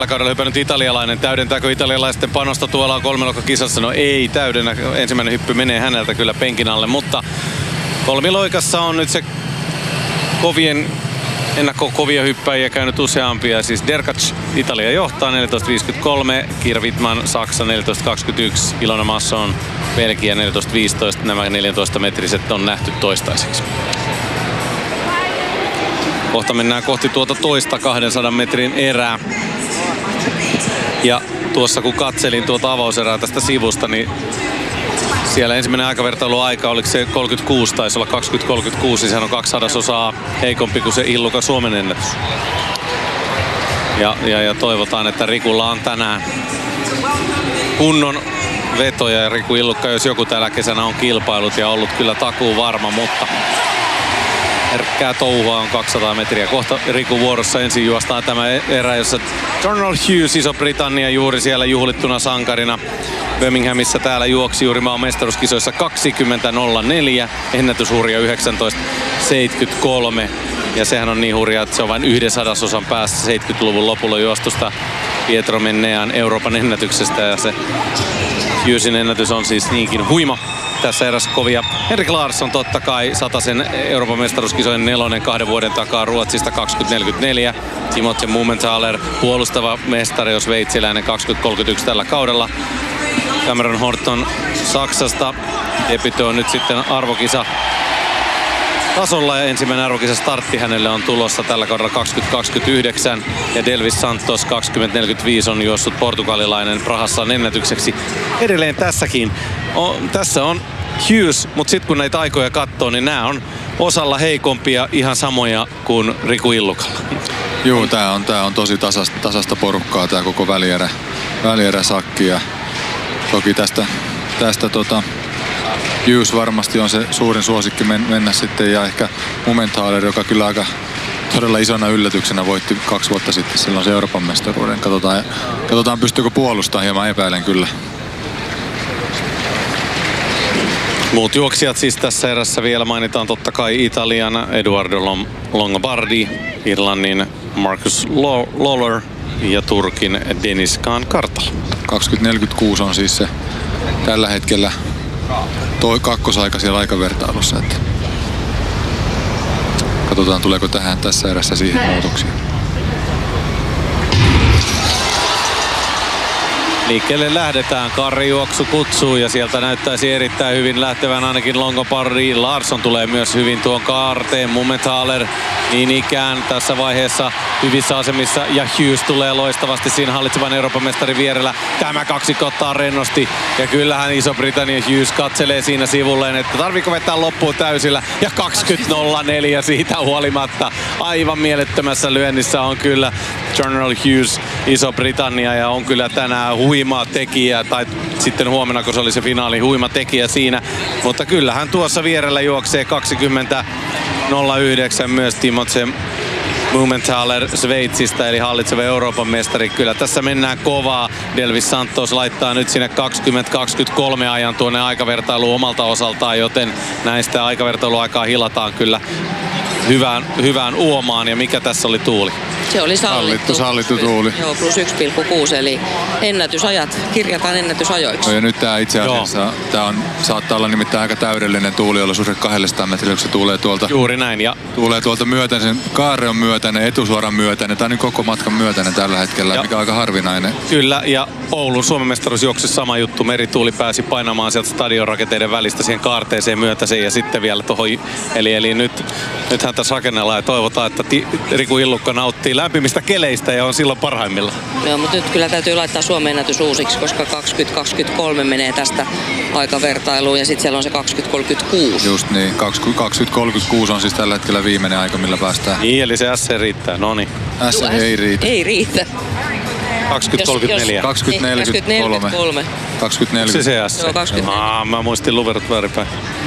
kaudella hypännyt italialainen. Täydentääkö italialaisten panosta tuolla kolmiloikkakisassa? No ei täydennä. Ensimmäinen hyppy menee häneltä kyllä penkin alle, mutta kolmiloikassa on nyt se ennakkokovia hyppäjiä käynyt useampia. Siis Derkacz Italia johtaa 14.53, Kir Wittmann Saksa 14.21, Ilona Masson Belgia 14.15. Nämä 14-metriset on nähty toistaiseksi. Kohta mennään kohti tuota toista 200 metrin erää. Ja tuossa kun katselin tuota avauserää tästä sivusta, niin siellä ensimmäinen aikavertailuaika, oliko se 36, taisi olla 20-36, niin sehän on 2/100 heikompi kuin se Illukan Suomen ennätys. Ja toivotaan, että Rikulla on tänään kunnon vetoja, ja Riku Illukka, jos joku tällä kesänä on kilpailut ja ollut kyllä takuu varma, mutta herkkää touhua on 200 metriä. Kohta Riku vuorossa ensin juostaan tämä erä, jossa Donald Hughes, Iso-Britannia, juuri siellä juhlittuna sankarina Birminghamissa täällä juoksi juuri maan mestaruuskisoissa 20.04, ennätyshurja 19.73. Ja sehän on niin hurjaa, että se on vain 1/100 päässä 70-luvun lopulla juostusta Pietro Mennean Euroopan ennätyksestä, ja se Hughesin ennätys on siis niinkin huima. Tässä erässä kovia. Henrik Larsson totta kai satasen Euroopan mestaruuskisojen 4. 2 vuoden takaa Ruotsista 20.44. Timothée Mumenthaler puolustava mestari, jos sveitsiläinen 20.31 tällä kaudella. Cameron Horton Saksasta debytoi nyt sitten arvokisa tasolla, ja ensimmäinen arvokisa startti hänelle on tulossa tällä kaudella 20.29. Ja Delvis Santos 20.45 on juossut portugalilainen Prahassa ennätykseksi. Edelleen tässäkin. Tässä on Hughes, mutta sitten kun näitä aikoja katsoo, niin nämä on osalla heikompia ihan samoja kuin Riku Illukalla. Joo, tää on tosi tasasta porukkaa tää koko välierä sakki, ja toki tästä Hughes varmasti on se suurin suosikki mennä sitten, ja ehkä Mumenthaler, joka kyllä aika todella isona yllätyksenä voitti 2 vuotta sitten silloin se Euroopan mestaruuden. Katsotaan pystyykö puolustamaan, hieman epäilen kyllä. Muut juoksijat siis tässä erässä vielä mainitaan totta kai Italian Edoardo Longobardi, Irlannin Marcus Lawler ja Turkin Deniz Kan Kartal. 20.46 on siis se tällä hetkellä kakkosaika siellä aikavertailussa. Että katsotaan, tuleeko tässä erässä siihen muutoksia. Liikkeelle lähdetään, karrijuoksu kutsuu, ja sieltä näyttäisi erittäin hyvin lähtevän ainakin Longobardi. Larsson tulee myös hyvin tuon kaarteen, Mumenthaler niin ikään tässä vaiheessa hyvissä asemissa, ja Hughes tulee loistavasti siinä hallitsevan Euroopan mestarin vierellä. Tämä kaksikko ottaa rennosti, ja kyllähän Iso-Britannia Hughes katselee siinä sivulleen, että tarviiko vetää loppuun täysillä, ja 20.04 siitä huolimatta. Aivan mielettömässä lyönnissä on kyllä General Hughes Iso-Britannia, ja on kyllä tänään huima tekijä, tai sitten huomenna, kun se oli se finaali, huima tekijä siinä. Mutta kyllähän tuossa vierellä juoksee 20.09 myös Timothée Mumenthaler Sveitsistä, eli hallitseva Euroopan mestari. Kyllä tässä mennään kovaa. Delvis Santos laittaa nyt sinne 20.23 ajan tuonne aikavertailuun omalta osaltaan, joten näistä aikavertailuaikaa hilataan kyllä hyvään uomaan. Ja mikä tässä oli tuuli? Se oli sallittu tuuli. Joo, plus 1,6, eli ennätysajat, kirjataan ennätysajoiksi. No, ja nyt tää itse asiassa, saattaa olla nimittäin aika täydellinen tuuliolosuhde 200 metriä, kun se tulee tuolta. Juuri näin, ja tulee tuolta myöten, sen kaare on myötäinen, etusuoran myötäinen, tää on koko matkan myötäinen tällä hetkellä, mikä on aika harvinainen. Kyllä, ja Oulun Suomen mestaruusjuoksussa sama juttu. Merituuli pääsi painamaan sieltä stadionrakenteiden välistä siihen kaarteeseen myötäiseen, ja sitten vielä tuohon, eli nythän tässä rakennellaan, ja toivotaan, että Riku Illukka nauttii lämpimistä keleistä ja on silloin parhaimmillaan. Joo, mutta nyt kyllä täytyy laittaa Suomen ennätys uusiksi, koska 20.23 menee tästä aikavertailuun, ja sitten siellä on se 20.36. Just niin, 20.36 on siis tällä hetkellä viimeinen aika, millä päästään. Niin, eli se S riittää, no niin. S ei riitä. Ei riitä. 20.34. 20.43. 20.40. Se S. Joo, 20. Mä muistin luverot väärinpäin.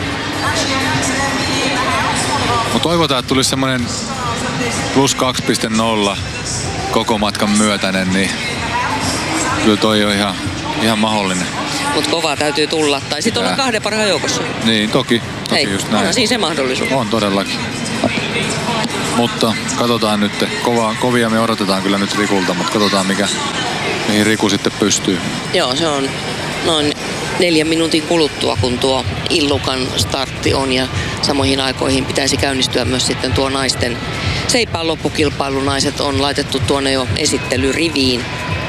Mutta toivotaan, että tulisi semmoinen plus 2.0 koko matkan myötäinen, niin kyllä toi on ihan mahdollinen. Mutta kovaa täytyy tulla, tai sitten olla 2 parhaan joukossa. Niin, toki just näin. Onhan siinä se mahdollisuus. On todellakin. Mutta katsotaan nyt. Kovia me odotetaan kyllä nyt Rikulta, mutta katsotaan mihin Riku sitten pystyy. Joo, se on noin 4 minuutin kuluttua, kun tuo Illukan startti on, ja samoihin aikoihin pitäisi käynnistyä myös sitten tuo naisten seipään loppukilpailu. Naiset on laitettu tuonne jo esittelyriviin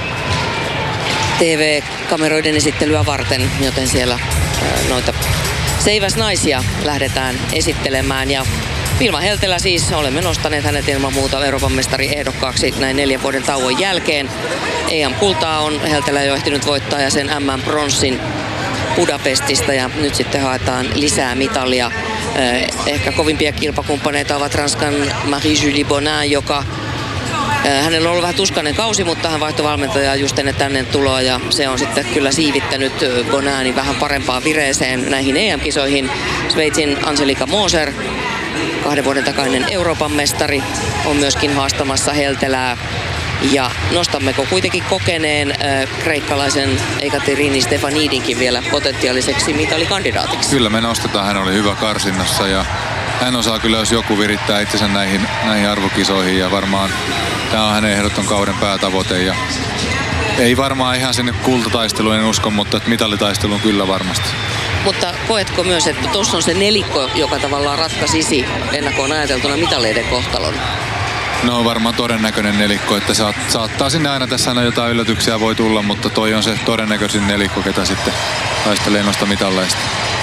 TV-kameroiden esittelyä varten, joten siellä noita seiväsnaisia lähdetään esittelemään. Ja Vilma Heltelä siis, olemme nostaneet hänet ilman muuta Euroopan mestariehdokkaaksi näin 4 vuoden tauon jälkeen. EM-kultaa on Heltelä jo ehtinyt voittaa ja sen MM-pronssin Budapestista, ja nyt sitten haetaan lisää mitalia. Ehkä kovimpia kilpakumppaneita ovat Ranskan Marie-Julie Bonin, joka hänellä on ollut vähän tuskainen kausi, mutta hän vaihtoi valmentajaa just ennen tänne tuloa, ja se on sitten kyllä siivittänyt Boninin vähän parempaan vireeseen näihin EM-kisoihin. Sveitsin Angelika Moser, 2 vuoden takainen Euroopan mestari, on myöskin haastamassa Heltelää. Ja nostammeko kuitenkin kokeneen kreikkalaisen Ekaterini Stefanidinkin vielä potentiaaliseksi mitalikandidaatiksi? Kyllä me nostetaan, hän oli hyvä karsinnassa ja hän osaa kyllä, jos joku virittää itsensä näihin arvokisoihin, ja varmaan tämä on hänen ehdoton kauden päätavoite. Ja ei varmaan ihan sinne kultataisteluun, en usko, mutta mitalitaisteluun kyllä varmasti. Mutta koetko myös, että tuossa on se nelikko, joka tavallaan ratkaisisi ennakkoon ajateltuna mitaleiden kohtalon? No varmaan todennäköinen nelikko, että saattaa sinne aina, tässä aina jotain yllätyksiä voi tulla, mutta toi on se todennäköisin nelikko, ketä sitten taistelee noista mitalleista.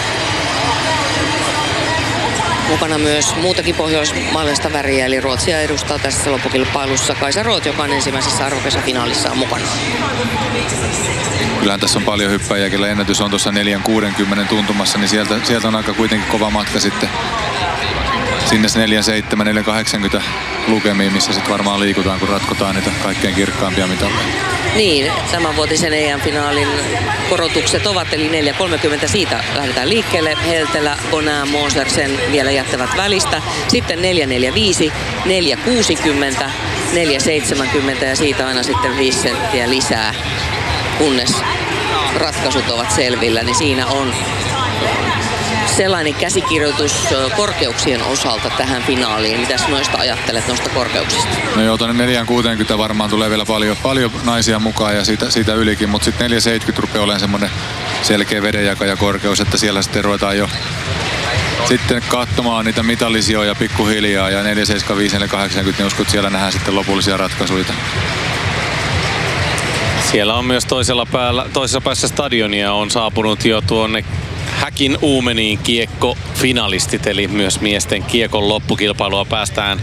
Mukana myös muutakin pohjoismaalaista väriä, eli Ruotsia edustaa tässä loppukilpailussa Kaisa Roth, joka on ensimmäisessä arvokisafinaalissaan mukana. Kyllähän tässä on paljon hyppäjiä, kellä ennätys on tuossa 4.60 tuntumassa, niin sieltä on aika kuitenkin kova matka sitten sinne 4.7, 4.80 lukemiin, missä sitten varmaan liikutaan, kun ratkotaan niitä kaikkein kirkkaampia mitalleja. Niin, tämänvuotisen EM-finaalin korotukset ovat, eli 4.30 siitä lähdetään liikkeelle. Heltelä, Bonin, Moser sen vielä jättävät välistä. Sitten 4.45, 4.60, 4.70 ja siitä aina sitten 5 senttiä lisää, kunnes ratkaisut ovat selvillä, niin siinä on sellainen käsikirjoitus korkeuksien osalta tähän finaaliin. Mitäs noista ajattelet noista korkeuksista? No joo, tuonne 4.60 varmaan tulee vielä paljon naisia mukaan ja siitä ylikin, mutta sitten 4.70 rupeaa olemaan semmoinen selkeä vedenjakajakorkeus, että siellä sitten ruvetaan jo sitten katsomaan niitä mitallisijoja pikkuhiljaa, ja 4.75, 4.80, niin uskon, että siellä nähdään sitten lopullisia ratkaisuja. Siellä on myös toisessa päässä stadionia on saapunut jo tuonne Häkin Uumeniin kiekko-finalistit, eli myös miesten kiekon loppukilpailua päästään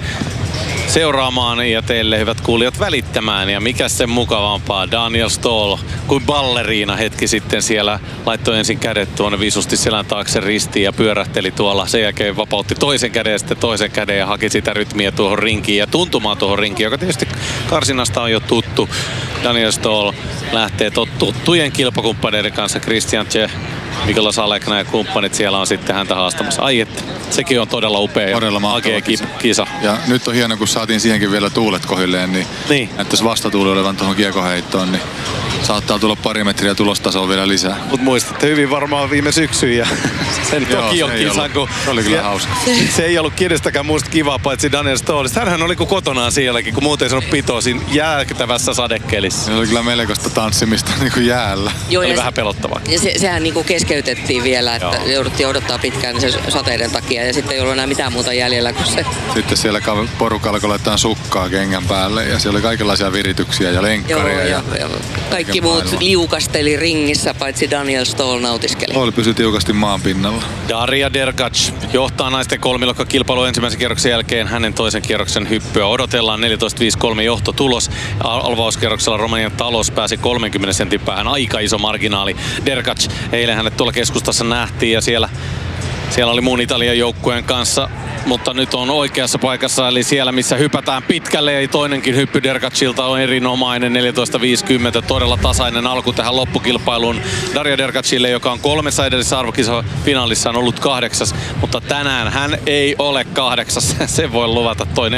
seuraamaan ja teille, hyvät kuulijat, välittämään. Ja mikä sen mukavampaa, Daniel Ståhl kuin balleriina hetki sitten siellä laittoi ensin kädet tuonne visusti selän taakse ristiin ja pyörähteli tuolla. Sen jälkeen vapautti toisen käden ja sitten toisen käden ja haki sitä rytmiä tuohon rinkiin ja tuntumaan tuohon rinkiin, joka tietysti karsinnasta on jo tuttu. Daniel Ståhl lähtee tuttujen kilpakumppaneiden kanssa, Christian Tse, Mikola Salekna ja kumppanit siellä on sitten häntä haastamassa. Ai että, sekin on todella upea todella ja kisa. Ja nyt on hieno, kun saatiin siihenkin vielä tuulet kohilleen, niin. Näyttäisi vastatuuli olevan tuohon kiekoheittoon, niin saattaa tulla pari metriä tulostasoa vielä lisää. Mut muistatte hyvin varmaan viime syksyn ja sen Tokion kisan, kun se oli kyllä hauska. Se ei ollut kenestäkään muusta kivaa, paitsi Daniel Ståhlista. Hänhän oli kuin kotonaan sielläkin, kun muuten ei sanonut pitoa siinä jäätävässä sadekelissä. Se oli kyllä melkoista tanssimista niin kuin jäällä. Joo, oli vähän pelottavaa. Ja sehän niin kuin keskeytettiin vielä, että jouduttiin odottaa pitkään sen sateiden takia, ja sitten ei ollut enää mitään muuta jäljellä kuin se. Sitten siellä porukka alkoi laittaa sukkaa kengän päälle, ja siellä oli kaikenlaisia virityksiä ja lenkkaria. Ja kaikki muut liukasteli ringissä, paitsi Daniel Ståhl nautiskeli. Oli pysyi tiukasti maan pinnalla. Daria Derkac johtaa naisten kolmilokkakilpailun ensimmäisen kierroksen jälkeen hänen toisen kierroksen hyppyä. Odotellaan 14.53 johtotulos. Alvauskierroksella Romanian Talos pääsi 30 sentin päähän. Aika iso marginaali. Derkac, eilen hänet tuolla keskustassa nähtiin ja siellä oli muun Italian joukkueen kanssa, mutta nyt on oikeassa paikassa, eli siellä missä hypätään pitkälle, ja toinenkin hyppy Derkacilta on erinomainen, 14.50, todella tasainen alku tähän loppukilpailuun Daria Derkacille, joka on 3 edellisessä arvokisafinaalissa on ollut 8, mutta tänään hän ei ole 8, se voi luvata toi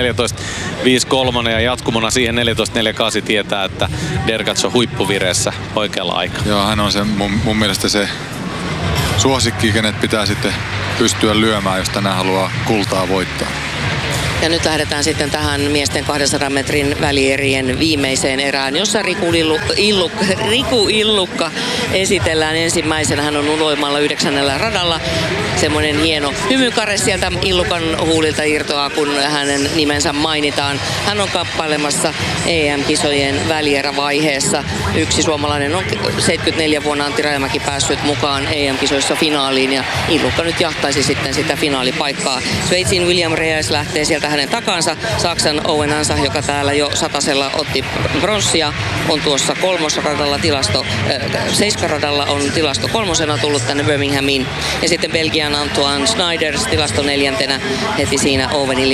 14.53 ja jatkumona siihen 14.48 tietää, että Derkac on huippuvireessä oikealla aikaa. Joo, hän on se mun mielestä se suosikki, kenet pitää sitten pystyä lyömään, jos tänään haluaa kultaa voittaa. Ja nyt lähdetään sitten tähän miesten 200 metrin välierien viimeiseen erään, jossa Riku Illukka esitellään ensimmäisenä. Hän on uloimalla 9. radalla. Semmoinen hieno hymykare sieltä Illukan huulilta irtoaa, kun hänen nimensä mainitaan. Hän on kamppailemassa EM-kisojen välierävaiheessa. Yksi suomalainen on 74 vuonna Antti Rajamäki päässyt mukaan EM-kisoissa finaaliin ja Illukka nyt jahtaisi sitten sitä finaalipaikkaa. Sveitsin William Reis lähtee sieltä hänen takansa. Saksan Owen Ansa, joka täällä jo satasella otti bronssia, on tuossa 3. radalla seiskaradalla on tilasto 3. tullut tänne Birminghamiin. Ja sitten Belgian Antoine Schneiders tilasto 4. heti siinä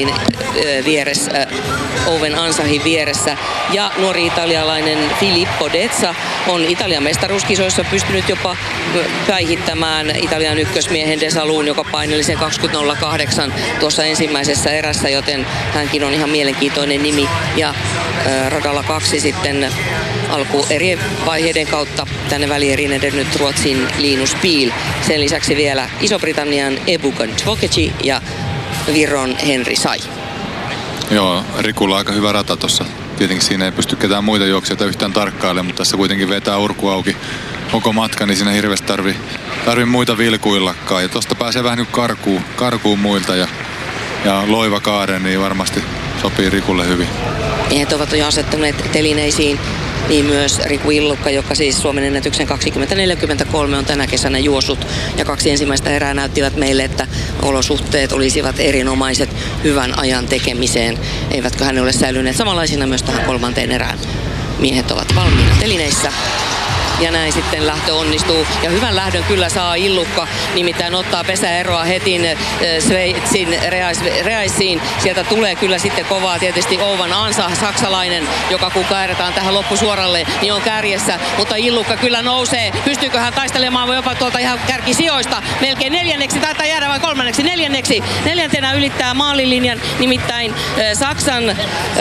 Owen Ansahin vieressä. Ja nuori italialainen Filippo Dezza on Italian mestaruuskisoissa pystynyt jopa päihittämään Italian ykkösmiehen Desaluun, joka paineli sen 20.08 tuossa ensimmäisessä erässä, joten hänkin on ihan mielenkiintoinen nimi. Ja radalla 2 sitten alku eri vaiheiden kautta tänne välieriin edennyt Ruotsin Linus Pihl. Sen lisäksi vielä Iso-Britannian Ebukan Tvokeci ja Viron Henri Sai. Joo, Rikulla aika hyvä rata tossa. Tietenkin siinä ei pysty ketään muita juoksijoita yhtään tarkkailemaan, mutta tässä kuitenkin vetää urku auki koko matka, niin siinä hirveästi tarvii muita vilkuillakaan. Ja tosta pääsee vähän nyt karkuun muilta ja loiva kaaren, niin varmasti sopii Rikulle hyvin. Miehet ovat jo asettuneet telineisiin, niin myös Riku Illukka, joka siis Suomen ennätyksen 20.43 on tänä kesänä juossut. Ja 2 ensimmäistä erää näyttivät meille, että olosuhteet olisivat erinomaiset hyvän ajan tekemiseen. Eivätkö hän ole säilyneet samanlaisina myös tähän 3. erään. Miehet ovat valmiina telineissä. Ja näin sitten lähtö onnistuu. Ja hyvän lähdön kyllä saa Illukka, nimittäin ottaa pesäeroa heti Sveitsin Reisiin. Sieltä tulee kyllä sitten kovaa tietysti Owen Ansa, saksalainen, joka kun kääretään tähän loppusuoralle, niin on kärjessä. Mutta Illukka kyllä nousee. Pystyykö hän taistelemaan jopa tuolta ihan kärkisijoista? Melkein 4. taitaa jäädä vai 3. 4. 4. ylittää maalilinjan, nimittäin Saksan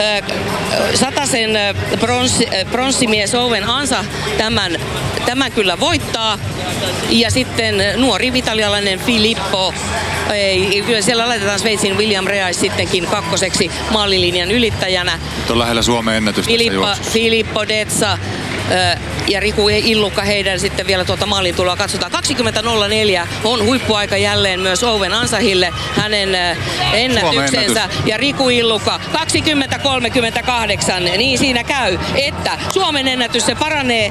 satasen pronssimies Owen Ansa tämän kyllä voittaa. Ja sitten nuori italialainen Filippo. Kyllä siellä laitetaan Sveitsin William Reis sittenkin 2. maalilinjan ylittäjänä. Nyt on lähellä Suomen ennätystä. Filippo Dezza ja Riku Illukka heidän sitten vielä tuota maalin tuloa katsotaan. 20.04 on huippuaika jälleen myös Owen Ansahille, hänen ennätyksensä. Ja Riku Illukka 20.38, niin siinä käy, että Suomen ennätys se paranee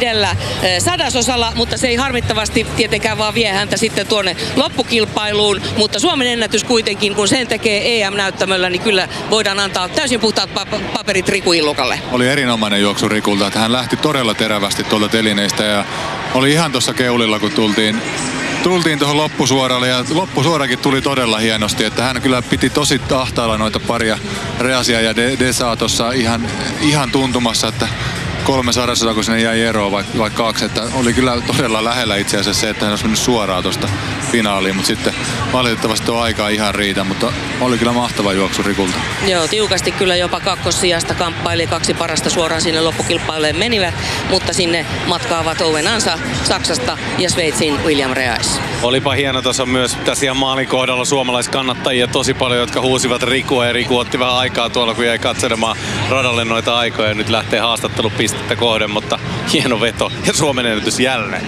0,05, mutta se ei harmittavasti tietenkään vaan vie häntä sitten tuonne loppukilpailuun. Mutta Suomen ennätys kuitenkin, kun sen tekee EM-näyttämöllä, niin kyllä voidaan antaa täysin puhtaat paperit Riku Illukalle. Oli erinomainen juoksu Rikulta, että hän lähti todella terävästi tuolta telineistä ja oli ihan tuossa keulilla, kun tultiin tuohon loppusuoralle ja loppusuorakin tuli todella hienosti, että hän kyllä piti tosi ahtaalla noita paria Reasia ja Desaa tuossa ihan tuntumassa, että 300, kun sinne jäi eroa vai 2, että oli kyllä todella lähellä itse asiassa se, että hän olisi mennyt suoraan tuosta finaaliin, mutta sitten valitettavasti tuo aika ihan riitä, mutta oli kyllä mahtava juoksu Rikulta. Joo, tiukasti kyllä jopa 2. sijasta kamppaili, 2 parasta suoraan sinne loppukilpailuun menivät, mutta sinne matkaavat Owen Ansa Saksasta ja Sveitsin William Reis. Olipa hieno tuossa myös tässä ihan maalin kohdalla suomalaiskannattajia tosi paljon, jotka huusivat Rikua ja Riku otti vähän aikaa tuolla, kun jäi katselemaan radalle noita aikoja ja nyt lähtee haastattelupistettä kohden, mutta hieno veto ja Suomen ennätys jälleen.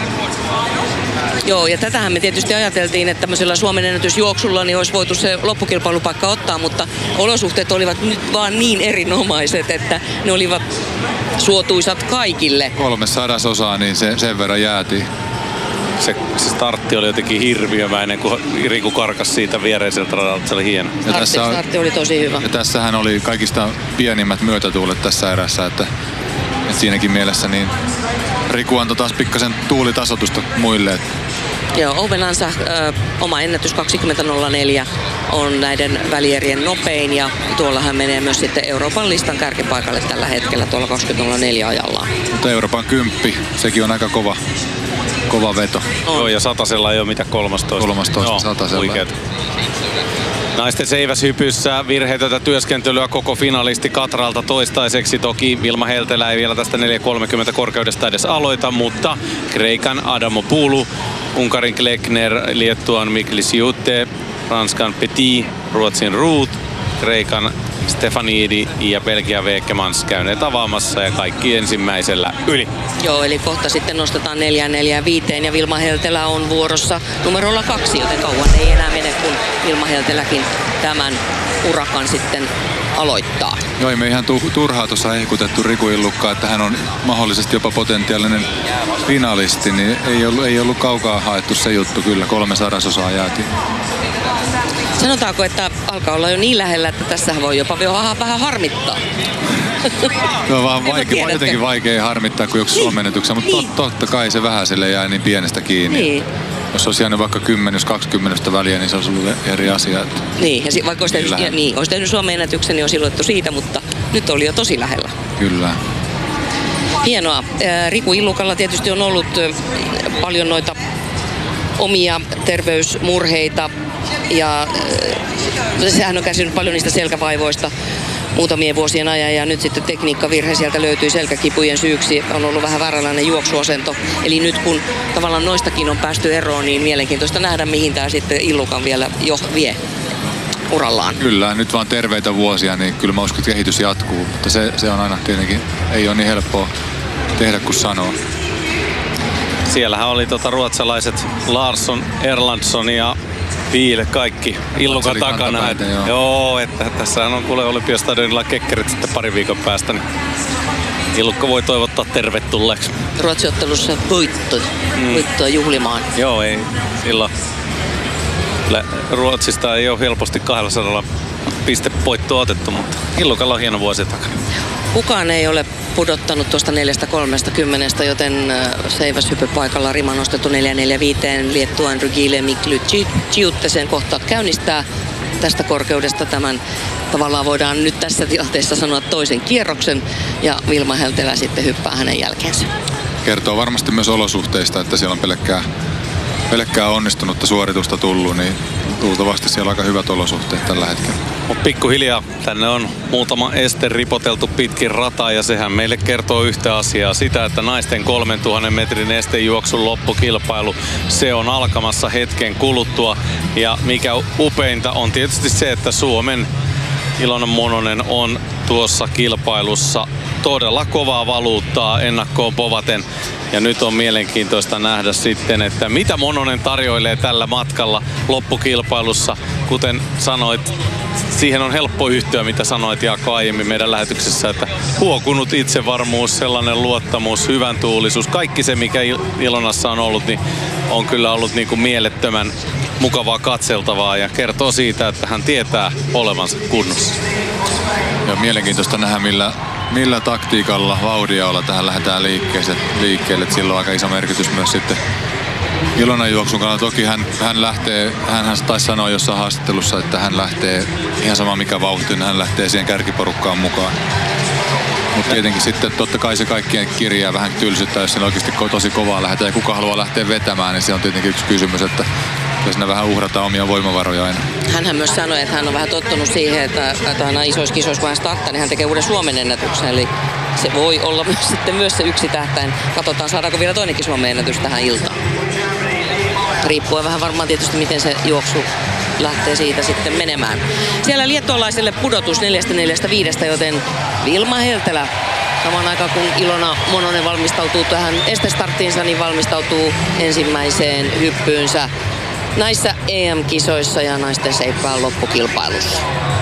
Joo, ja tätähän me tietysti ajateltiin, että tämmöisellä Suomen ennätysjuoksulla niin olisi voitu se loppukilpailupaikka ottaa, mutta olosuhteet olivat nyt vaan niin erinomaiset, että ne olivat suotuisat kaikille. 300, niin sen verran jäätiin. Se startti oli jotenkin hirviömäinen, kun Riku karkasi siitä viereiseltä radalta. Se oli hieno. Startti oli tosi hyvä. Ja tässähän oli kaikista pienimmät myötätuulet tässä erässä, että siinäkin mielessä niin Riku antoi taas pikkasen tuulitasotusta muille. Joo, Owen Ansa, oma ennätys 20.04 on näiden välierien nopein ja tuolla hän menee myös sitten Euroopan listan kärkipaikalle tällä hetkellä tuolla 20.04 ajallaan. Mutta Euroopan 10, sekin on aika kova veto. Joo, ja satasella ei ole mitään 13 satasella. Oikeet. Naisten seiväshypyssä virheetöntä työskentelyä koko finalisti Katralta toistaiseksi. Toki Vilma Heltelä ei vielä tästä 4.30 korkeudesta edes aloita, mutta Kreikan Adamopoulou, Unkarin Klekner, Liettuan Miklis Jute, Ranskan Petit, Ruotsin Ruut Kreikan Stefanidi ja Belgian Weekemans käyneet avaamassa ja kaikki ensimmäisellä yli. Joo, eli kohta sitten nostetaan 4-4-5 ja Vilma Heltelä on vuorossa numerolla 2, joten kauan ei enää mene, kun Vilma Helteläkin tämän urakan sitten aloittaa. Joo, ei me ihan turhaa tuossa hehkutettu Riku Illukkaa, että hän on mahdollisesti jopa potentiaalinen finalisti, niin ei ollut kaukaa haettu se juttu, kyllä 3/100 jäätiin. Sanotaanko, että alkaa olla jo niin lähellä, että tässä voi jopa vähän harmittaa. No vaan jotenkin vaikea harmittaa, kun joku Suomen-ennätyksen, mutta niin. Totta kai se vähäiselle jää niin pienestä kiinni. Niin. Jos olisi jäänyt vaikka 10-20 väliä, niin se olisi ollut eri asia. Että niin, ja vaikka olisi tehnyt Suomen-ennätyksen, niin olisi iloittu siitä, mutta nyt oli jo tosi lähellä. Kyllä. Hienoa. Riku Illukalla tietysti on ollut paljon noita omia terveysmurheita ja sehän on kärsinyt paljon niistä selkävaivoista muutamien vuosien ajan ja nyt sitten tekniikkavirhe sieltä löytyi selkäkipujen syyksi. On ollut vähän vääränlainen juoksuasento. Eli nyt kun tavallaan noistakin on päästy eroon, niin mielenkiintoista nähdä mihin tämä sitten Illukan vielä jo vie urallaan. Kyllä, nyt vaan terveitä vuosia, niin kyllä mä uskon, että kehitys jatkuu. Mutta se on aina tietenkin, ei ole niin helppoa tehdä kuin sanoo. Siellähän oli ruotsalaiset Larsson, Erlandsson ja Piile kaikki Illukan takana. Joo, että tässähän on kuule Olympiastadionilla kekkerit sitten pari viikon päästä. Niin Illukka voi toivottaa tervetulleeksi. Ruotsiottelussa voittoa juhlimaan. Joo, ei silloin. Ruotsista ei ole helposti 200 pistepoittoa otettu, mutta Illukalla on hieno vuosi takana. Kukaan ei ole pudottanut tuosta 4.30, joten seiväshyppypaikalla rima nostettu 4.45 Liettuan Rygile Miklyčiūtė kohta käynnistää tästä korkeudesta tämän. Tavallaan voidaan nyt tässä tilanteessa sanoa toisen kierroksen ja Vilma Heltelä sitten hyppää hänen jälkeensä. Kertoo varmasti myös olosuhteista, että siellä on pelkkää onnistunutta suoritusta tullut, niin luultavasti siellä on aika hyvät olosuhteet tällä hetkellä. Mutta pikkuhiljaa tänne on muutama este ripoteltu pitkin rataa ja sehän meille kertoo yhtä asiaa. Sitä, että naisten 3000 metrin estejuoksun loppukilpailu, se on alkamassa hetken kuluttua. Ja mikä upeinta on tietysti se, että Suomen Ilona Mononen on tuossa kilpailussa todella kovaa valuuttaa ennakkoon povaten. Ja nyt on mielenkiintoista nähdä sitten, että mitä Mononen tarjoilee tällä matkalla loppukilpailussa. Kuten sanoit, siihen on helppo yhtyä, mitä sanoit Jaakko aiemmin meidän lähetyksessä, että huokunut itsevarmuus, sellainen luottamus, hyvän tuulisuus, kaikki se mikä Ilonassa on ollut, niin on kyllä ollut niin kuin mielettömän mukavaa katseltavaa ja kertoo siitä, että hän tietää olevansa kunnossa. Ja mielenkiintoista nähdä, millä taktiikalla, vauhdilla tähän lähdetään liikkeelle. Että sillä on aika iso merkitys myös sitten Ilonan juoksun kannalta. Toki hän taisi sanoa jossain haastattelussa, että hän lähtee ihan sama mikä vauhti, niin hän lähtee siihen kärkiporukkaan mukaan. Mutta tietenkin sitten totta kai se kaikkien kirjaa vähän tylsyttää, jos siinä oikeasti tosi kovaa lähdetään ja kuka haluaa lähteä vetämään, niin se on tietenkin yksi kysymys, että siinä vähän uhrataan omia voimavaroja aina. Hänhän myös sanoi, että hän on vähän tottunut siihen, että aina isoissa kisoissa kun hän starttaa, niin hän tekee uuden Suomen ennätyksen. Eli se voi olla myös se yksi tähtäin. Katsotaan, saadaanko vielä toinenkin Suomen ennätys tähän iltaan. Riippuen vähän varmaan tietysti, miten se juoksu lähtee siitä sitten menemään. Siellä liettualaiselle pudotus 4.45, joten Vilma Heltelä samaan aikaan kun Ilona Mononen valmistautuu tähän estestarttiinsa, niin valmistautuu ensimmäiseen hyppyynsä näissä EM-kisoissa ja naisten seippään loppukilpailussa.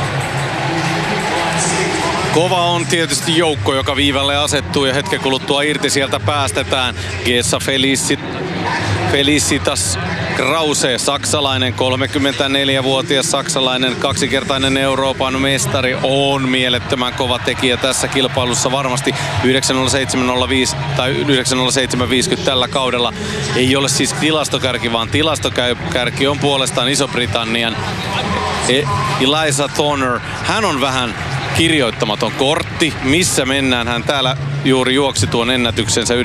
Kova on tietysti joukko, joka viivalle asettuu ja hetken kuluttua irti sieltä päästetään. Gesa Felicitas Krause, saksalainen, 34-vuotias saksalainen, kaksikertainen Euroopan mestari, on mielettömän kova tekijä tässä kilpailussa. Varmasti 9.07.05 tai 9.07.50 tällä kaudella ei ole siis tilastokärki, vaan tilastokärki on puolestaan Iso-Britannian Eliza Thorner. Hän on vähän kirjoittamaton kortti, missä mennään. Hän täällä juuri juoksi tuon ennätyksensä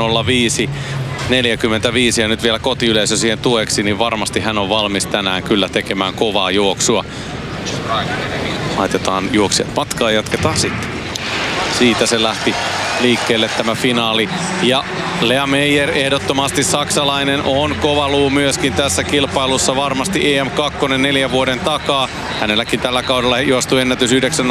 9.05.45 ja nyt vielä kotiyleisö siihen tueksi, niin varmasti hän on valmis tänään kyllä tekemään kovaa juoksua. Laitetaan juoksijat matkaan ja jatketaan sitten. Siitä se lähti liikkeelle tämä finaali. Ja Lea Meijer, ehdottomasti saksalainen, on kova luu myöskin tässä kilpailussa. Varmasti EM2 4 vuoden takaa. Hänelläkin tällä kaudella juostu ennätys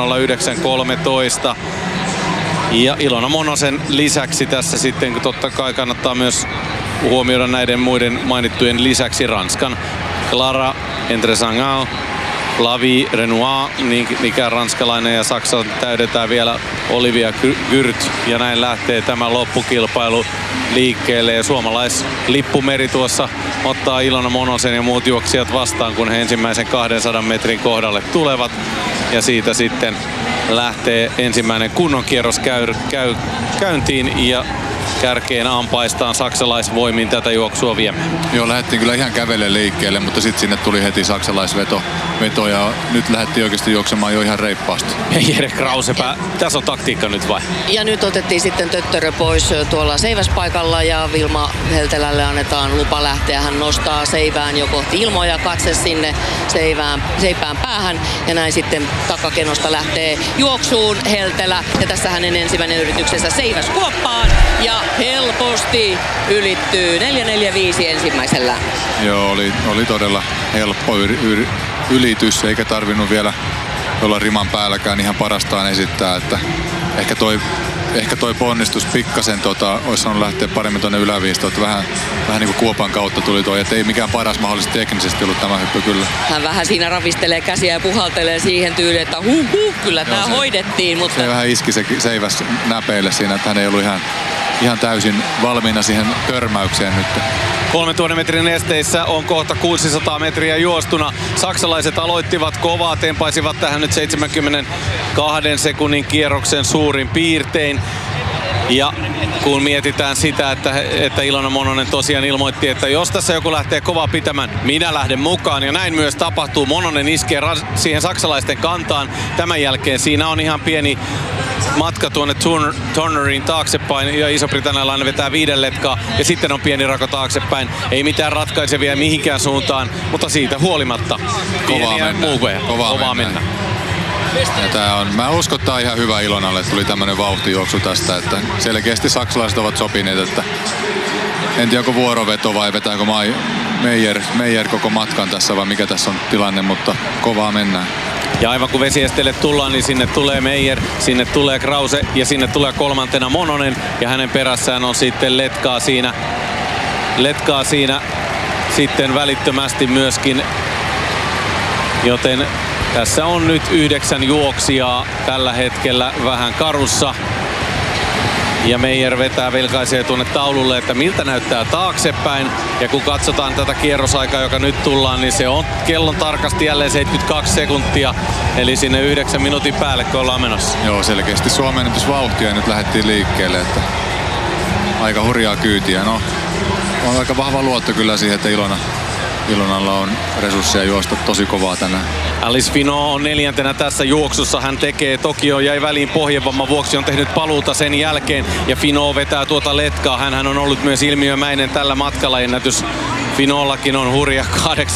9.09.13. Ja Ilona Monosen lisäksi tässä sitten totta kai kannattaa myös huomioida näiden muiden mainittujen lisäksi Ranskan Clara Entresangal, Flavie Renoir, niin mikä ranskalainen, ja Saksa täydetään vielä Olivia Gürt, ja näin lähtee tämä loppukilpailu liikkeelle. Ja suomalaislippumeri tuossa ottaa Ilona Monosen ja muut juoksijat vastaan, kun he ensimmäisen 200 metrin kohdalle tulevat. Ja siitä sitten lähtee ensimmäinen kunnon kierros käyntiin ja kärkeen ampaistaan saksalaisvoimin tätä juoksua viemään. Joo, lähdettiin kyllä ihan kävelle liikkeelle, mutta sitten sinne tuli heti saksalaisveto ja nyt lähdettiin oikeasti juoksemaan jo ihan reippaasti. Jere Krausepää, tässä on taktiikka nyt vai? Ja nyt otettiin sitten Töttörö pois tuolla seiväspaikalla ja Vilma Heltelälle annetaan lupa lähteä. Hän nostaa seivään jo kohti ilmoja, katse sinne seipään päähän ja näin sitten takakenosta lähtee juoksuun Heltelä. Ja tässä hänen ensimmäinen yrityksensä seiväs kuoppaan ja helposti ylittyy 4.45 ensimmäisellä. Joo, oli todella helppo ylitys, eikä tarvinnut vielä olla riman päälläkään ihan parastaan esittää, että ehkä toi ponnistus pikkasen olisi saanut lähteä paremmin tuonne yläviistoon, että vähän niin kuin kuopan kautta tuli toi, että ei mikään paras mahdollisesti teknisesti ollut tämä hyppy kyllä. Hän vähän siinä ravistelee käsiä ja puhaltelee siihen tyyliin, että kyllä tämä hoidettiin, mutta se vähän iski se seiväs näpeille siinä, että hän ei ollut ihan täysin valmiina siihen törmäykseen nyt. 3000 metrin esteissä on kohta 600 metriä juostuna. Saksalaiset aloittivat kovaa, tempaisivat tähän nyt 72 sekunnin kierroksen suurin piirtein. Ja kun mietitään sitä, että Ilona Mononen tosiaan ilmoitti, että jos tässä joku lähtee kovaa pitämään, minä lähden mukaan. Ja näin myös tapahtuu. Mononen iskee siihen saksalaisten kantaan. Tämän jälkeen siinä on ihan pieni matka tuonne Turnerin taaksepäin ja Iso-Britannialainen vetää 5 letkaa ja sitten on pieni rako taaksepäin. Ei mitään ratkaisevia mihinkään suuntaan, mutta siitä huolimatta kovaa mennä. Ja tää on, mä uskon, että tää on ihan hyvä Ilonalle, että tuli tämmönen vauhtijuoksu tästä, että selkeästi saksalaiset ovat sopineet, että en tiedä onko vuoroveto vai vetääkö Meijer koko matkan tässä vai mikä tässä on tilanne, mutta kovaa mennään. Ja aivan kun vesiesteelle tullaan, niin sinne tulee Meijer, sinne tulee Krause ja sinne tulee kolmantena Mononen. Ja hänen perässään on sitten letkaa siinä sitten välittömästi myöskin. Joten tässä on nyt 9 juoksijaa tällä hetkellä vähän karussa. Ja Meijer velkaisee tuonne taululle, että miltä näyttää taaksepäin. Ja kun katsotaan tätä kierrosaikaa, joka nyt tullaan, niin se on kellon tarkasti jälleen 72 sekuntia. Eli sinne 9 minuutin päälle, kun ollaan menossa. Joo, selkeästi Suomen ennätysvauhtia ja nyt lähdettiin liikkeelle. Että aika hurjaa kyytiä. No, on aika vahva luotto kyllä siihen, että Ilonalla on resursseja juosta tosi kovaa tänään. Alice Finot on 4. tässä juoksussa. Hän tekee, Tokio jäi väliin pohjevamman vuoksi, on tehnyt paluuta sen jälkeen. Ja Finot vetää tuota letkaa. Hänhän on ollut myös ilmiömäinen tällä matkalla. Ennätys Finollakin on hurja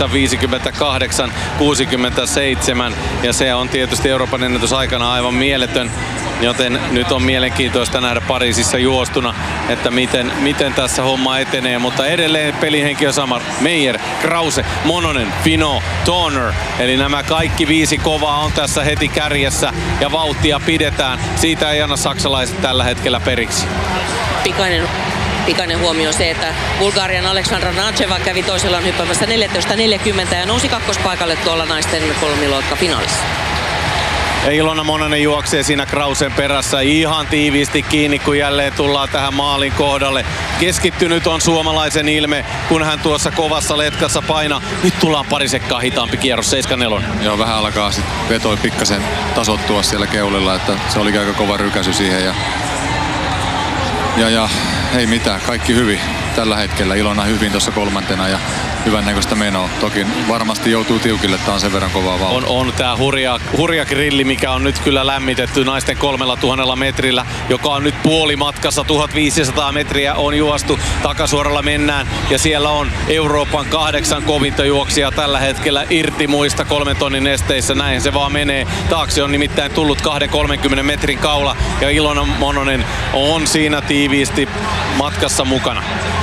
8.58.67. Ja se on tietysti Euroopan ennätys aikana aivan mieletön. Joten nyt on mielenkiintoista nähdä Pariisissa juostuna, että miten tässä homma etenee. Mutta edelleen pelihenki on sama. Meijer, Krause, Mononen, Finot, Turner. Eli nämä kaikki 5 kovaa on tässä heti kärjessä ja vauhtia pidetään. Siitä ei anna saksalaiset tällä hetkellä periksi. Pikainen huomio on se, että Bulgarian Aleksandra Nadjeva kävi toisellaan hyppäämässä 14.40 ja nousi kakkospaikalle tuolla naisten kolmiloikka finaalissa. Ja Ilona Mononen juoksee siinä Krausen perässä ihan tiiviisti kiinni, kun jälleen tullaan tähän maalin kohdalle. Keskittynyt on suomalaisen ilme, kun hän tuossa kovassa letkassa painaa. Nyt tullaan pari sekkaa hitaampi kierros, 7.4. Joo, vähän alkaa sitten vetoi pikkasen tasottua siellä keulilla, että se oli aika kova rykäsy siihen ja ei mitään, kaikki hyvin. tällä hetkellä. Ilona hyvin tuossa kolmantena ja hyvän näköistä menoa. Toki varmasti joutuu tiukille, tää on sen verran kovaa vauhtia. On tää hurja grilli, mikä on nyt kyllä lämmitetty naisten 3000 metrillä, joka on nyt puolimatkassa. 1500 metriä on juostu, takasuoralla mennään ja siellä on Euroopan 8 kovinta juoksijaa tällä hetkellä irti muista 3 tonnin esteissä. Näin se vaan menee. Taakse on nimittäin tullut 2-30 metrin kaula ja Ilona Mononen on siinä tiiviisti matkassa mukana.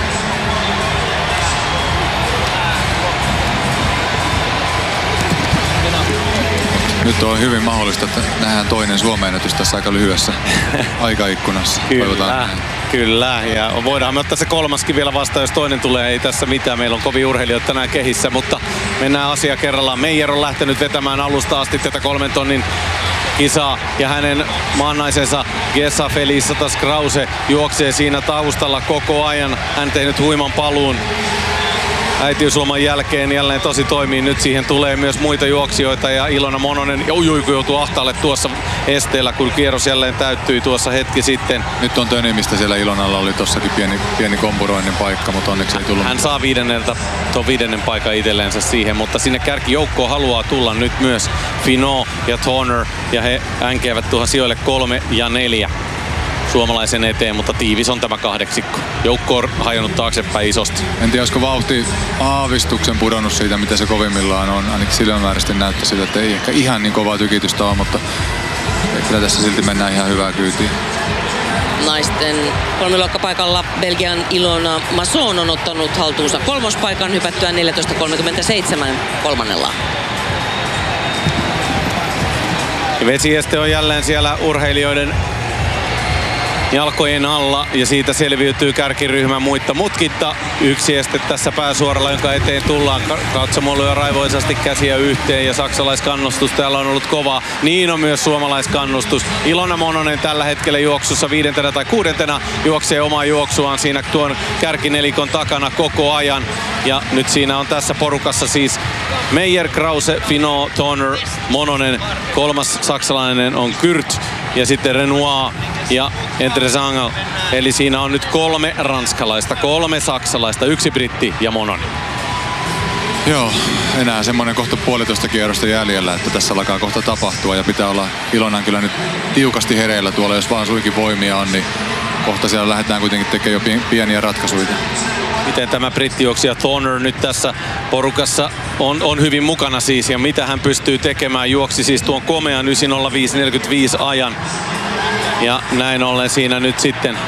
Nyt on hyvin mahdollista, että nähdään toinen Suomen ennätys tässä aika lyhyessä aikaikkunassa. Kyllä, ja voidaan me ottaa se kolmaskin vielä vastaan, jos toinen tulee. Ei tässä mitään, meillä on kovin urheilijoita tänään kehissä, mutta mennään asia kerrallaan. Meijer on lähtenyt vetämään alusta asti tätä 3 tonnin kisaa ja hänen maannaisensa Gesa Felicitas Krause juoksee siinä taustalla koko ajan. Hän tehnyt huiman paluun äitiysloman jälkeen, jälleen tosi toimii. Nyt siihen tulee myös muita juoksijoita ja Ilona Mononen joutui ahtaalle tuossa esteellä, kun kierros jälleen täyttyi tuossa hetki sitten. Nyt on tönimistä siellä. Ilonalla oli tossakin pieni kompuroinnin paikka, mutta onneksi ei tullut. Hän saa viidennen paikan itselleensä siihen, mutta sinne kärkijoukkoon haluaa tulla nyt myös Finot ja Turner ja he änkeävät tuohon sijoille 3 ja 4 suomalaisen eteen, mutta tiivis on tämä kahdeksikko. Joukko on hajonnut taaksepäin isosti. En tiedä, olisiko vauhti aavistuksen pudonnut siitä, mitä se kovimmillaan on. Ainakin silmämääräisesti näyttää siltä, että ei ehkä ihan niin kovaa tykitystä ole, mutta kyllä tässä silti mennään ihan hyvää kyytiin. Naisten kolmiluokkapaikalla Belgian Ilona Masson on ottanut haltuunsa kolmospaikan hypättyä 14.37 kolmannella. Vesieste on jälleen siellä urheilijoiden jalkojen alla ja siitä selviytyy kärkiryhmä muitta mutkitta. Yksi este tässä pääsuoralla, jonka eteen tullaan. Katsomo lyö raivoisasti käsiä yhteen ja saksalaiskannustus täällä on ollut kova. Niin on myös suomalaiskannustus. Ilona Mononen tällä hetkellä juoksussa 5. tai 6. juoksee omaa juoksuaan siinä tuon kärkinelikon takana koko ajan. Ja nyt siinä on tässä porukassa siis Meijer, Krause, Finot, Turner, Mononen. 3. saksalainen on Kürt ja sitten Renoir ja Entresangel. Eli siinä on nyt 3 ranskalaista, 3 saksalaista, 1 britti ja Mononen. Joo, enää semmoinen kohta 1,5 kierrosta jäljellä, että tässä alkaa kohta tapahtua ja pitää olla Ilonan kyllä nyt tiukasti hereillä tuolla, jos vaan suikin voimia on, niin kohta siellä lähdetään kuitenkin tekemään jo pieniä ratkaisuja. Miten tämä brittijuoksija Turner nyt tässä porukassa on hyvin mukana siis ja mitä hän pystyy tekemään, juoksi siis tuon komean 9.05.45 ajan. Ja näin ollen siinä nyt sitten,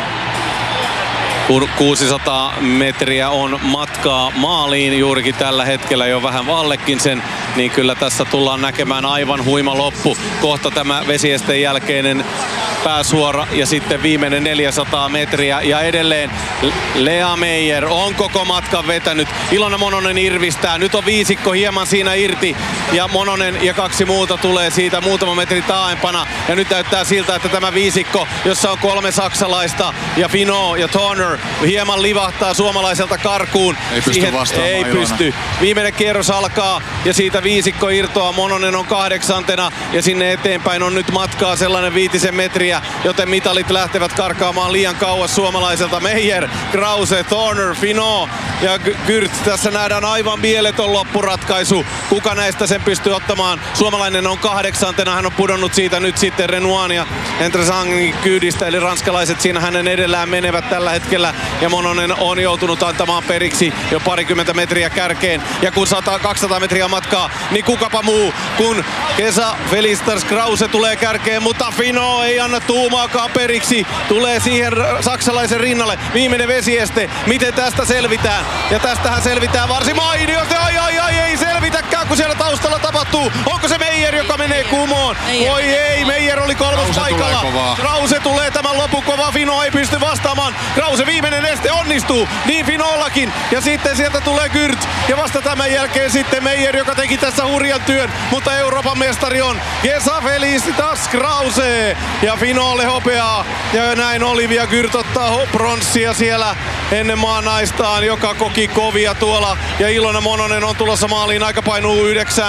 kun 600 metriä on matkaa maaliin juurikin tällä hetkellä jo vähän vallekin sen, niin kyllä tässä tullaan näkemään aivan huima loppu. Kohta tämä vesiesteen jälkeinen pääsuora ja sitten viimeinen 400 metriä ja edelleen Lea Meijer on koko matkan vetänyt. Ilona Mononen irvistää. Nyt on viisikko hieman siinä irti ja Mononen ja 2 muuta tulee siitä muutama metri taaempana. Ja nyt näyttää siltä, että tämä viisikko, jossa on 3 saksalaista ja Finot ja Turner hieman livahtaa suomalaiselta karkuun. Ei pysty vastaamaan. Ei pysty. Viimeinen kierros alkaa ja siitä viisikko irtoaa. Mononen on 8. ja sinne eteenpäin on nyt matkaa sellainen 5 metriä, joten mitalit lähtevät karkaamaan liian kauas suomalaiselta. Meijer, Krause, Turner, Finot ja Kürt. Tässä nähdään aivan mieletön loppuratkaisu. Kuka näistä sen pystyy ottamaan? Suomalainen on 8. Hän on pudonnut siitä nyt sitten Renoir ja Entresangin kyydistä, eli ranskalaiset siinä hänen edellään menevät tällä hetkellä. Ja Mononen on joutunut antamaan periksi jo 20 metriä kärkeen. Ja kun 200 metriä matkaa, niin kukapa muu kun Gesa Felicitas Krause tulee kärkeen, mutta Finot ei anna tuumaakaan periksi. Tulee siihen saksalaisen rinnalle. Viimeinen vesieste. Miten tästä selvitään? Ja tästähän selvitään varsin mainiosti. Ai, ei selvitäkään, kun siellä taustalla tapahtuu. Onko se Meijer, joka menee kumoon? Voi ei, Meijer oli 3. paikalla. Krause tulee tämän lopun kova. Finot ei pysty vastaamaan. Krause viimeinen este onnistuu. Niin Finollakin. Ja sitten sieltä tulee Kürt. Ja vasta tämän jälkeen sitten Meijer, joka teki tässä hurjan työn. Mutta Euroopan mestari on Gesa Felicitas Krause. Ja Finolle hopeaa. Ja näin Olivia Kürt ottaa pronssia siellä ennen maanaistaan, joka koki kovia tuolla. Ja Ilona Mononen on tulossa maaliin. Aika painuu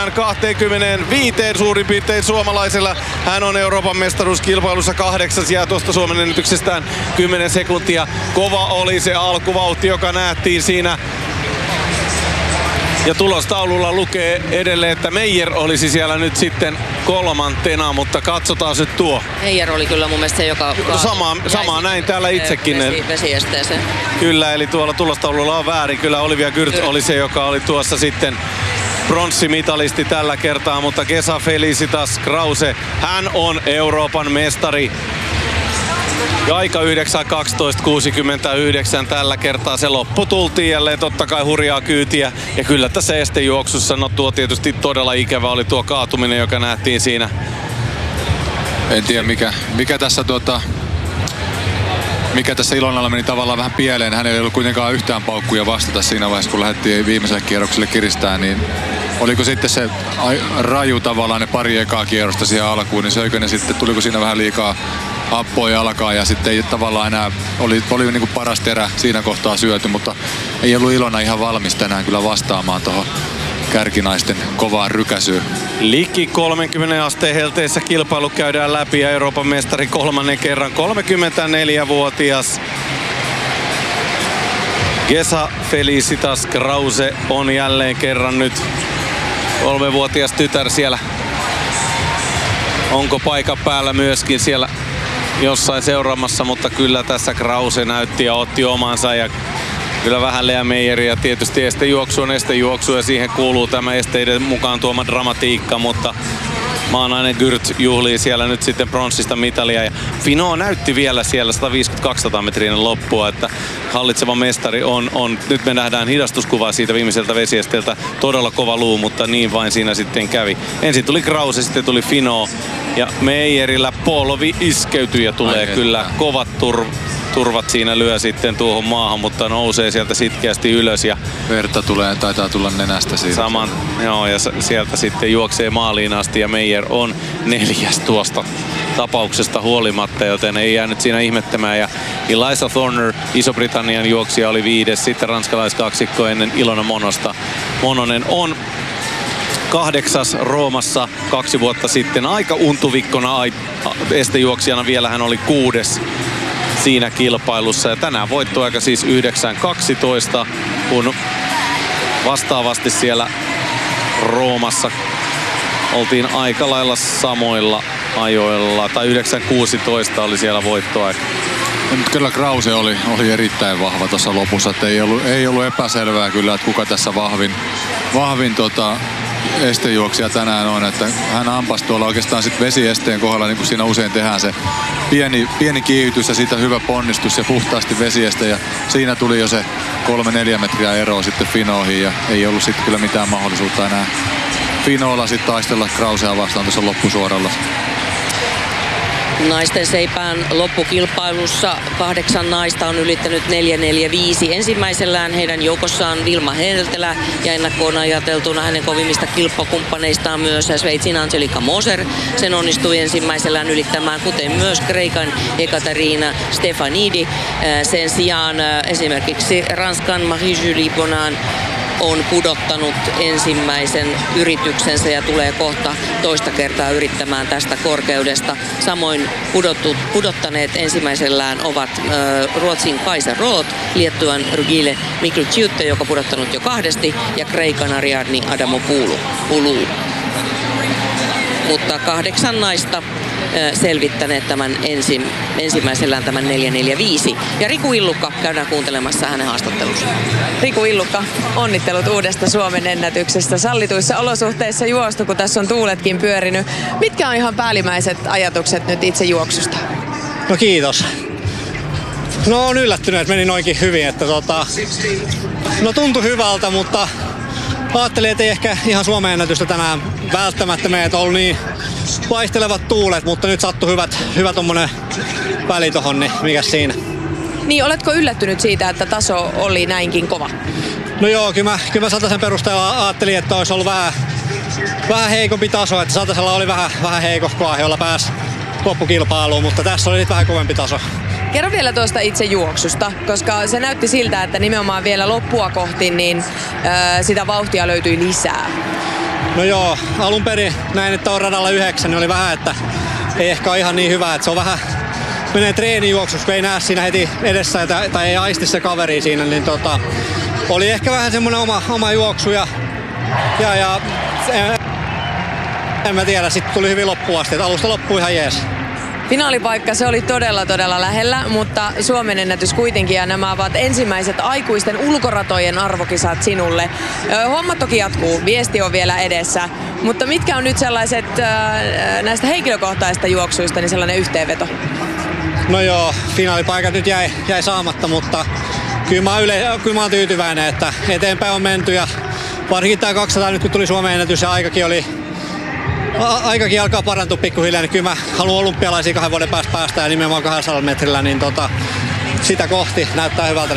9.25 suurin piirtein suomalaisella. Hän on Euroopan mestaruuskilpailussa 8. jää tuosta Suomen ennätyksestään 10 sekuntia. Kova oli oli se alkuvauhti, joka nähtiin siinä. Ja tulostaululla lukee edelleen, että Meijer olisi siellä nyt sitten kolmantena, mutta katsotaan nyt tuo. Meijer oli kyllä mun mielestä se, joka... Samaa näin täällä itsekin. Vesiesteeseen. Kyllä, eli tuolla tulostaululla on väärin. Kyllä Olivia Gürt oli se, joka oli tuossa sitten pronssimitalisti tällä kertaa, mutta Gesa Felicitas Krause, hän on Euroopan mestari. Ja aika 9.12.69 tällä kertaa. Se loppu tultiin jälleen, totta kai hurjaa kyytiä. Ja kyllä tässä estejuoksussa, no tuo tietysti todella ikävä oli tuo kaatuminen, joka nähtiin siinä. En tiedä mikä tässä Ilonalla meni tavallaan vähän pieleen. Hänellä ei ollut kuitenkaan yhtään paukkuja vastata siinä vaiheessa, kun lähdettiin viimeiselle kierrokselle kiristää, niin oliko sitten se raju tavallaan ne pari ekaa kierrosta siihen alkuun, niin söikö ne sitten, tuliko siinä vähän liikaa happoa jalkaa ja sitten ei tavallaan enää, oli niin kuin paras terä siinä kohtaa syöty, mutta ei ollut Ilona ihan valmis tänään kyllä vastaamaan tuohon kärkinaisten kovaan rykäsyyn. Liki 30 asteen helteessä kilpailu käydään läpi ja Euroopan mestari kolmannen kerran 34-vuotias Gesa Felicitas Krause on jälleen kerran nyt 3-vuotias tytär siellä. Onko paikan päällä myöskin siellä jossain seuraamassa, mutta kyllä tässä Krause näytti ja otti omansa ja kyllä vähän Lea Meijeriä. Tietysti estejuoksu on estejuoksu ja siihen kuuluu tämä esteiden mukaan tuoma dramatiikka, mutta maanainen Gürt juhlii siellä nyt sitten pronssista mitalia ja Finot näytti vielä siellä 150-200 metrinen loppua, että hallitseva mestari on. Nyt me nähdään hidastuskuvaa siitä viimeiseltä vesiesteeltä, todella kova luu, mutta niin vain siinä sitten kävi. Ensin tuli Krause, sitten tuli Finot ja Meijerillä polvi iskeytyi ja tulee kyllä kovat turvat siinä lyö sitten tuohon maahan, mutta nousee sieltä sitkeästi ylös. Ja verta taitaa tulla nenästä siitä. Joo, ja sieltä sitten juoksee maaliin asti ja Meijer on 4. tuosta tapauksesta huolimatta, joten ei jäänyt siinä ihmettämään. Ja Eliza Thorner, Iso-Britannian juoksija, oli 5. Sitten ranskalaiskaksikko ennen Ilona Monosta. Mononen on 8. Roomassa 2 vuotta sitten. Aika untuvikkona estejuoksijana vielä hän oli 6. siinä kilpailussa. Ja tänään voittoaika siis 9.12, kun vastaavasti siellä Roomassa oltiin aika lailla samoilla ajoilla. Tai 9.16 oli siellä voittoaika. Nyt kyllä Krause oli erittäin vahva tuossa lopussa. Että ei ollut epäselvää kyllä, että kuka tässä vahvin estejuoksija tänään on, että hän ampasi tuolla oikeastaan sitten vesiesteen kohdalla, niin kuin siinä usein tehdään se pieni kiihdytys ja siitä hyvä ponnistus ja puhtaasti vesieste ja siinä tuli jo se 3-4 metriä eroa sitten Finoihin ja ei ollut sitten kyllä mitään mahdollisuutta enää Finoilla sitten taistella Krausea vastaan tuossa loppusuoralla. Naisten seipään loppukilpailussa 8 naista on ylittänyt 4.45. Ensimmäisellään heidän joukossaan Vilma Heltelä ja ennakkoon ajateltuna hänen kovimmista kilppakumppaneistaan myös Sveitsin Angelika Moser. Sen onnistui ensimmäisellään ylittämään, kuten myös Kreikan Ekaterina Stefanidi. Sen sijaan esimerkiksi Ranskan Marie-Julie Bonan on pudottanut ensimmäisen yrityksensä ja tulee kohta toista kertaa yrittämään tästä korkeudesta. Samoin pudottaneet ensimmäisellään ovat Ruotsin Kaisa Roth, Liettuan Rugile Miklučiūtė, joka pudottanut jo 2, ja Kreikan Ariadni Adamopoulou. Mutta 8 naista selvittäneet tämän ensimmäisellään tämän 4.45. Ja Riku Illukka, käydään kuuntelemassa hänen haastattelunsa. Riku Illukka, onnittelut uudesta Suomen ennätyksestä. Sallituissa olosuhteissa juostu, kun tässä on tuuletkin pyörinyt. Mitkä on ihan päällimmäiset ajatukset nyt itse juoksusta? No kiitos. No on yllättynyt, että meni noinkin hyvin. Että no tuntui hyvältä, mutta ajattelin, että ei ehkä ihan Suomen ennätystä tänään välttämättä mene, että on ollut niin vaihtelevat tuulet, mutta nyt sattui hyvä tommonen väli tohon, niin mikäs siinä. Niin, oletko yllättynyt siitä, että taso oli näinkin kova? No joo, kyllä mä Satasen perusteella ajattelin, että olisi ollut vähän heikompi taso, että Satasella oli vähän heikohkoa, jolla pääsi loppukilpailuun, mutta tässä oli nyt vähän kovempi taso. Kerro vielä tuosta itse juoksusta, koska se näytti siltä, että nimenomaan vielä loppua kohti, niin sitä vauhtia löytyi lisää. No joo, alun perin näin, että on radalla 9, niin oli vähän, että ei ehkä ole ihan niin hyvä, että se on menee treenijuoksuksi, kun ei näe siinä heti edessä tai ei aisti se kaveri siinä, niin oli ehkä vähän semmoinen oma juoksu ja en mä tiedä, sitten tuli hyvin loppuun asti, että alusta loppui ihan jees. Finaalipaikka, se oli todella lähellä, mutta Suomen ennätys kuitenkin, ja nämä ovat ensimmäiset aikuisten ulkoratojen arvokisat sinulle. Homma toki jatkuu, viesti on vielä edessä, mutta mitkä on nyt sellaiset näistä henkilökohtaisista juoksuista niin sellainen yhteenveto? No joo, finaalipaikat nyt jäi saamatta, mutta kyllä mä oon tyytyväinen, että eteenpäin on menty ja varsinkin tää 200 nyt kun tuli Suomen ennätys ja aikakin alkaa parantua pikkuhiljaa, niin kyllä mä haluan olympialaisia 2 vuoden päästä ja nimenomaan 200 metrillä, niin sitä kohti näyttää hyvältä.